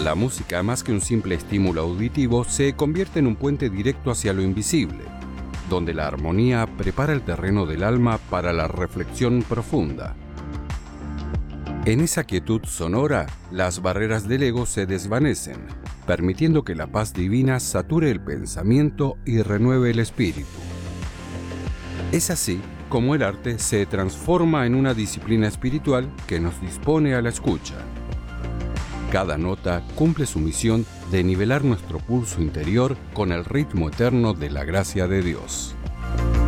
La música, más que un simple estímulo auditivo, se convierte en un puente directo hacia lo invisible, donde la armonía prepara el terreno del alma para la reflexión profunda. En esa quietud sonora, las barreras del ego se desvanecen, permitiendo que la paz divina sature el pensamiento y renueve el espíritu. Es así como el arte se transforma en una disciplina espiritual que nos dispone a la escucha. Cada nota cumple su misión de nivelar nuestro pulso interior con el ritmo eterno de la gracia de Dios.